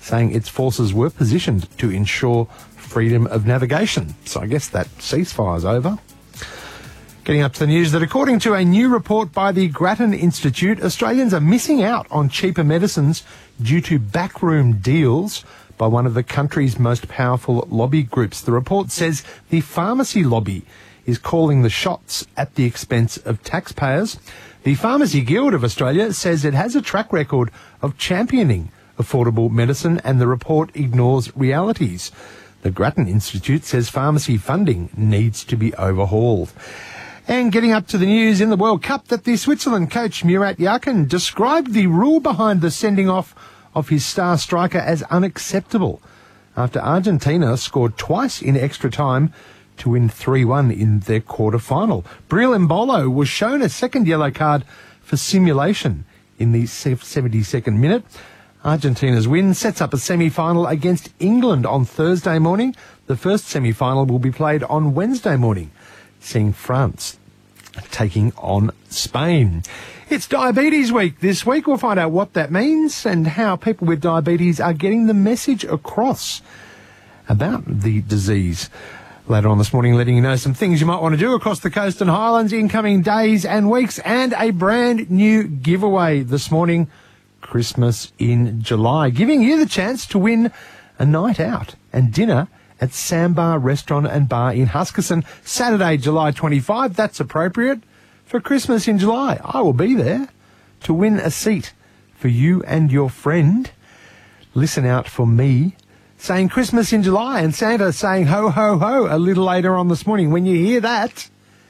saying its forces were positioned to ensure freedom of navigation. So I guess that ceasefire's over. Getting up to the news that according to a new report by the Grattan Institute, Australians are missing out on cheaper medicines due to backroom deals by one of the country's most powerful lobby groups. The report says the pharmacy lobby is calling the shots at the expense of taxpayers. The Pharmacy Guild of Australia says it has a track record of championing affordable medicine, and the report ignores realities. The Grattan Institute says pharmacy funding needs to be overhauled. And getting up to the news in the World Cup that the Switzerland coach Murat Yakin described the rule behind the sending off of his star striker as unacceptable after Argentina scored twice in extra time to win 3-1 in their quarter-final. Breel Embolo was shown a second yellow card for simulation in the 72nd minute. Argentina's win sets up a semi-final against England on Thursday morning. The first semi-final will be played on Wednesday morning, seeing France taking on Spain. It's Diabetes Week this week. We'll find out what that means and how people with diabetes are getting the message across about the disease. Later on this morning, letting you know some things you might want to do across the coast and highlands in coming days and weeks, and a brand new giveaway this morning, Christmas in July, giving you the chance to win a night out and dinner at Sambar Restaurant and Bar in Huskisson, Saturday, July 25. That's appropriate for Christmas in July. I will be there to win a seat for you and your friend. Listen out for me saying Christmas in July and Santa saying ho, ho, ho a little later on this morning. When you hear that,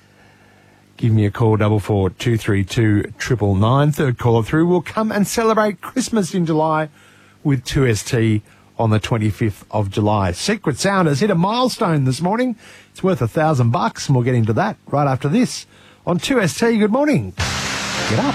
give me a call, 44 232 999. Third caller through will come and celebrate Christmas in July with 2ST on the 25th of July. Secret Sound has hit a milestone this morning. It's worth $1,000, and we'll get into that right after this on 2ST. Good morning. Get up.